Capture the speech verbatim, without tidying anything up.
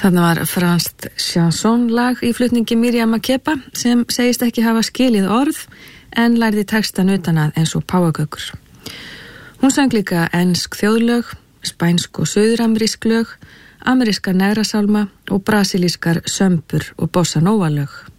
Þarna var franskt chansonlag í flutningi Miriam Makeba sem segist ekki hafa skilið orð en lærði textan utan að eins og páfagaukur. Hún söng líka ensk þjóðlög, spænsk og suðuramerísk lög, ameríska negrasálma og brasilískar sömbur og bossa nova lög.